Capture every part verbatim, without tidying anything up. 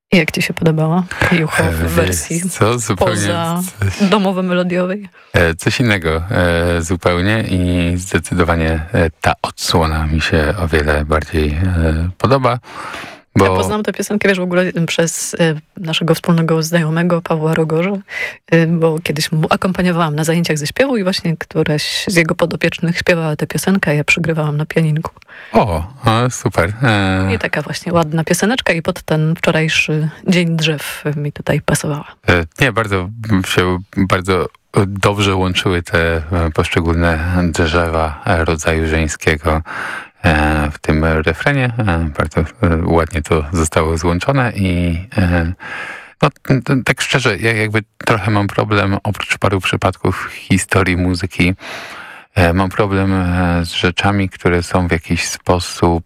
I jak ci się podobała Jucho w wersji co, zupełnie poza coś, domowo-melodiowej? Coś innego e, zupełnie i zdecydowanie e, ta odsłona mi się o wiele bardziej e, podoba. Bo... Ja poznałam tę piosenkę, wiesz, w ogóle przez y, naszego wspólnego znajomego Pawła Rogorza, y, bo kiedyś mu akompaniowałam na zajęciach ze śpiewu i właśnie któraś z jego podopiecznych śpiewała tę piosenkę, a ja przygrywałam na pianinku. O, o super. E... I taka właśnie ładna pioseneczka i pod ten wczorajszy Dzień Drzew mi tutaj pasowała. E, nie, bardzo się, bardzo dobrze łączyły te poszczególne drzewa rodzaju żeńskiego w tym refrenie. Bardzo ładnie to zostało złączone i no, tak szczerze, ja jakby trochę mam problem, oprócz paru przypadków historii muzyki, mam problem z rzeczami, które są w jakiś sposób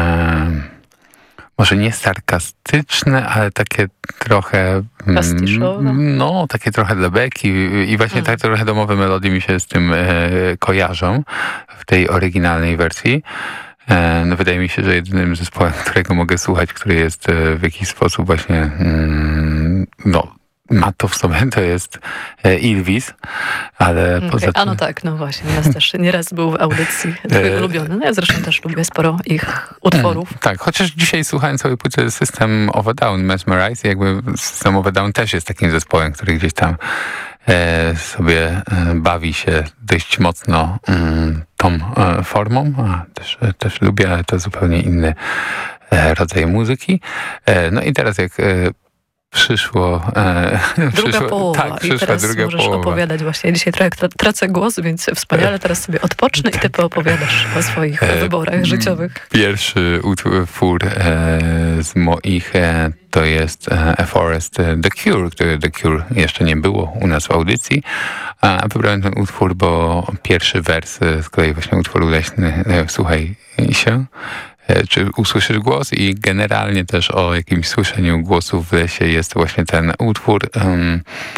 może nie sarkastyczne, ale takie trochę... Pastiszowe? No, takie trochę dla beki i właśnie hmm. tak trochę domowe melodie mi się z tym e, kojarzą w tej oryginalnej wersji. E, no, wydaje mi się, że jedynym zespołem, którego mogę słuchać, który jest e, w jakiś sposób właśnie mm, no, ma to w sobie, to jest e, Ylvis, ale okay. poza tym... A no tak, no właśnie, nas też nieraz był w audycji twój ulubiony. No ja zresztą też lubię sporo ich utworów. Mm, tak, chociaż dzisiaj słuchałem całej płyty System of a Down, Mesmerize, jakby System of a Down też jest takim zespołem, który gdzieś tam e, sobie e, bawi się dość mocno mm, tą e, formą, a też, e, też lubię, ale to zupełnie inny e, rodzaj muzyki. E, no i teraz jak e, Przyszło... E, druga przyszło, połowa. Tak, przyszła I teraz druga możesz połowa. opowiadać właśnie. Ja dzisiaj trochę tracę głos, więc wspaniale. Teraz sobie odpocznę i ty poopowiadasz o swoich e, wyborach życiowych. Pierwszy utwór e, z moich e, to jest e, A Forest The Cure, który The Cure jeszcze nie było u nas w audycji. A wybrałem ten utwór, bo pierwszy wers z kolei właśnie utworu leśny e, Słuchaj się. Czy usłyszysz głos i generalnie też o jakimś słyszeniu głosów w lesie jest właśnie ten utwór. Um,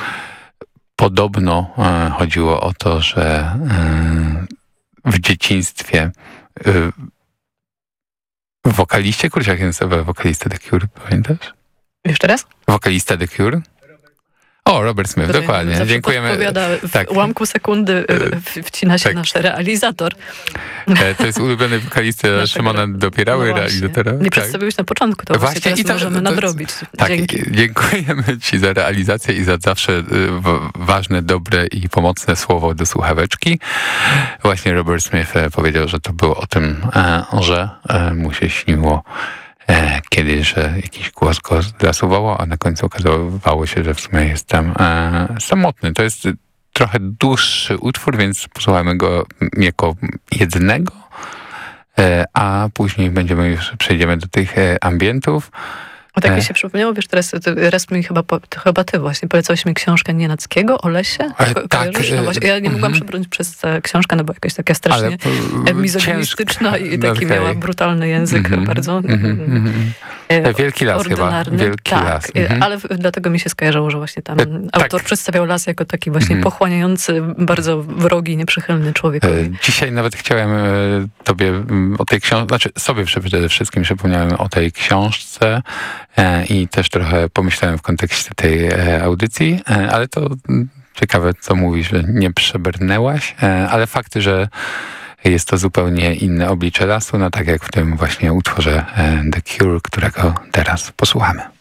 podobno um, chodziło o to, że um, w dzieciństwie um, wokaliście, kurczę, jak nazywa wokalista The Cure, pamiętasz? Jeszcze raz? Wokalista The Cure? O, Robert Smith, Który dokładnie. Dziękujemy. W tak. ułamku sekundy wcina się tak. nasz realizator. To jest ulubiony wokalista Szymona Dopierały, no realizatora. Nie tak. przedstawiłeś na początku, to właśnie, właśnie teraz i to, możemy to, to, nadrobić. Tak, Dzięki. Dziękujemy ci za realizację i za zawsze ważne, dobre i pomocne słowo do słuchaweczki. Właśnie Robert Smith powiedział, że to było o tym, że mu się śniło kiedyś, że jakiś głos go zasuwało, a na końcu okazało się, że w sumie jestem e, samotny. To jest trochę dłuższy utwór, więc posłuchajmy go jako jednego, e, a później będziemy już, przejdziemy do tych e, ambientów. O tak mi się przypomniało, wiesz, teraz raz mi chyba, to chyba ty właśnie polecałeś mi książkę Nienackiego o lesie. E, tak. No właśnie, ja nie mogłam mm-hmm. przebrnąć przez tę książkę, no bo jakaś taka strasznie Ale, mizoginistyczna i taki okay. miała brutalny język mm-hmm. bardzo. Mm-hmm. E, Wielki las ordynarny. chyba. Wielki tak, las. Mm-hmm. ale dlatego mi się skojarzyło, że właśnie tam e, autor tak. przedstawiał las jako taki właśnie mm-hmm. pochłaniający, bardzo wrogi, nieprzychylny człowiek. E, dzisiaj nawet chciałem e, tobie o tej książce, znaczy sobie przede wszystkim przypomniałem o tej książce, i też trochę pomyślałem w kontekście tej audycji, ale to ciekawe, co mówisz, że nie przebrnęłaś, ale fakty, że jest to zupełnie inne oblicze lasu, no tak jak w tym właśnie utworze The Cure, którego teraz posłuchamy.